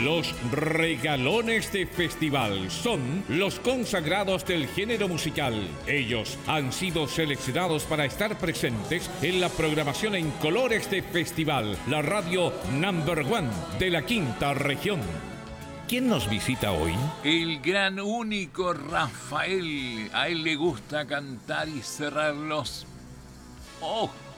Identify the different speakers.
Speaker 1: Los regalones de festival son los consagrados del género musical. Ellos han sido seleccionados para estar presentes en la programación en colores de festival, la radio #1 de la quinta región. ¿Quién nos visita hoy?
Speaker 2: El gran único Rafael. A él le gusta cantar y cerrar los ojos.